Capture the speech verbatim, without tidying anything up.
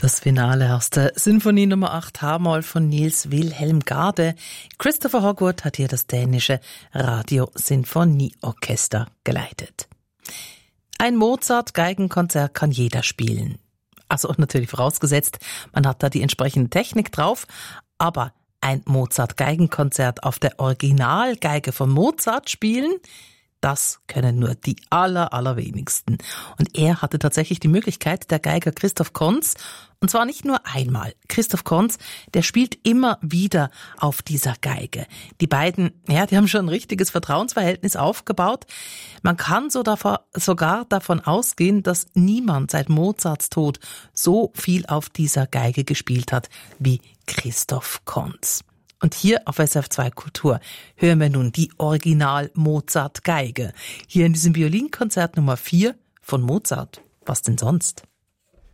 Das Finale aus der Sinfonie Nummer acht H-Moll von Niels Wilhelm Gade. Christopher Hogwood hat hier das dänische Radiosinfonieorchester geleitet. Ein Mozart-Geigenkonzert kann jeder spielen. Also natürlich vorausgesetzt, man hat da die entsprechende Technik drauf, aber ein Mozart-Geigenkonzert auf der Originalgeige von Mozart spielen, das können nur die aller, allerwenigsten. Und er hatte tatsächlich die Möglichkeit, der Geiger Christoph Kons, und zwar nicht nur einmal. Christoph Kons, der spielt immer wieder auf dieser Geige. Die beiden, ja, die haben schon ein richtiges Vertrauensverhältnis aufgebaut. Man kann so davor, sogar davon ausgehen, dass niemand seit Mozarts Tod so viel auf dieser Geige gespielt hat wie Christoph Kons. Und hier auf S R F zwei Kultur hören wir nun die Original-Mozart-Geige. Hier in diesem Violinkonzert Nummer vier von Mozart. Was denn sonst?